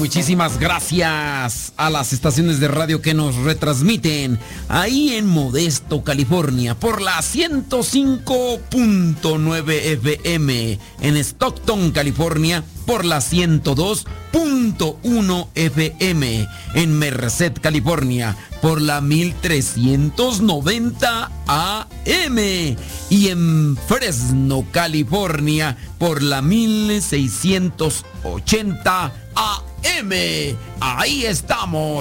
muchísimas gracias a las estaciones de radio que nos retransmiten ahí en Modesto, California, por la 105.9 FM, en Stockton, California, por la 102.1 FM, en Merced, California, por la 1390 AM, y en Fresno, California, por la 1680 AM. Ahí estamos.